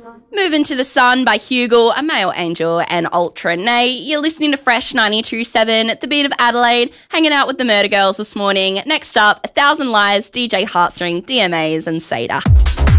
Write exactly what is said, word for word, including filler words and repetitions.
Moving to the Sun by Hugel, A Male Angel and Ultra Nay. You're listening to Fresh ninety-two point seven at the beat of Adelaide, hanging out with the Murder Girls this morning. Next up, A Thousand Lies, D J Heartstring, D M As and Seda.